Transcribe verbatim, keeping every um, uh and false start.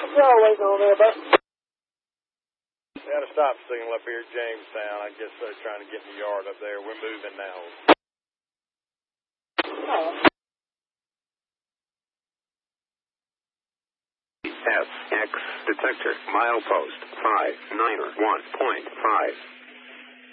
Yeah, waiting on there, bud. We had a stop signal up here at Jamestown. I guess they're trying to get in the yard up there. We're moving now. Oh. S X detector milepost five niner one point five.